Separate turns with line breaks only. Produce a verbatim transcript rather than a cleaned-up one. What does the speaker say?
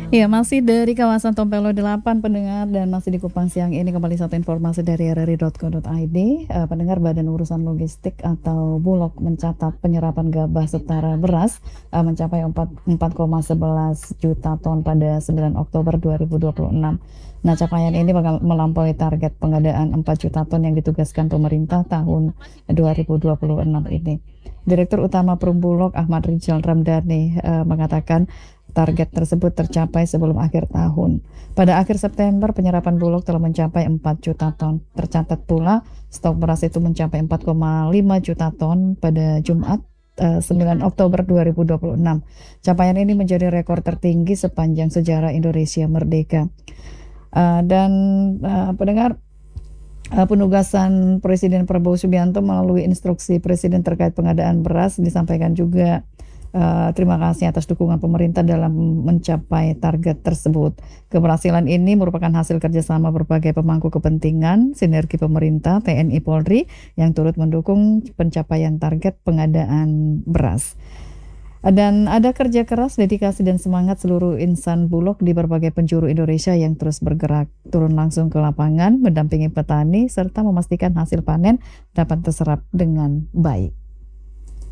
Iya, masih dari kawasan Tompelo delapan pendengar dan masih di Kupang siang ini kembali satu informasi dari r r i titik co titik i d. Eh, pendengar Badan Urusan Logistik atau Bulog mencatat penyerapan gabah setara beras eh, mencapai empat empat koma sebelas juta ton pada sembilan Oktober dua ribu dua puluh enam. Nah, capaian ini bakal melampaui target pengadaan empat juta ton yang ditugaskan pemerintah tahun dua ribu dua puluh enam ini. Direktur Utama Perumbulog Ahmad Rijal Ramdhani eh, mengatakan target tersebut tercapai sebelum akhir tahun. Pada akhir September, penyerapan Bulog telah mencapai empat juta ton. Tercatat pula, stok beras itu mencapai empat koma lima juta ton pada Jumat eh, sembilan Oktober dua ribu dua puluh enam. Capaian ini menjadi rekor tertinggi sepanjang sejarah Indonesia merdeka. Eh, dan eh, pendengar, eh, penugasan Presiden Prabowo Subianto melalui instruksi Presiden terkait pengadaan beras disampaikan juga. Uh, terima kasih atas dukungan pemerintah dalam mencapai target tersebut. Keberhasilan ini merupakan hasil kerjasama berbagai pemangku kepentingan, sinergi pemerintah, T N I Polri yang turut mendukung pencapaian target pengadaan beras. Dan ada kerja keras, dedikasi dan semangat seluruh insan Bulog di berbagai penjuru Indonesia yang terus bergerak turun langsung ke lapangan, mendampingi petani serta memastikan hasil panen dapat terserap dengan baik.